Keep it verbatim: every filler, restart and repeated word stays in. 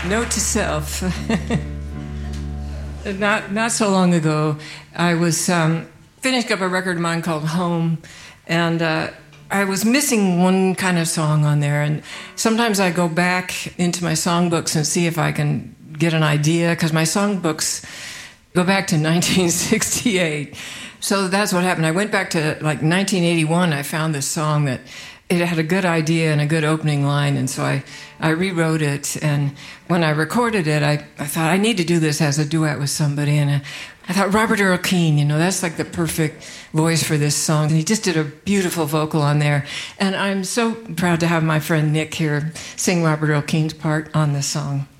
Note to self. not not so long ago, I was um, finishing up a record of mine called Home, and uh, I was missing one kind of song on there. And sometimes I go back into my songbooks and see if I can get an idea, because my songbooks go back to nineteen sixty-eight. So that's what happened. I went back to like nineteen eighty-one. I found this song that it had a good idea and a good opening line, and so I, I rewrote it. And when I recorded it, I, I thought, I need to do this as a duet with somebody. And I, I thought, Robert Earl Keen, you know, that's like the perfect voice for this song. And he just did a beautiful vocal on there. And I'm so proud to have my friend Nick here sing Robert Earl Keen's part on this song.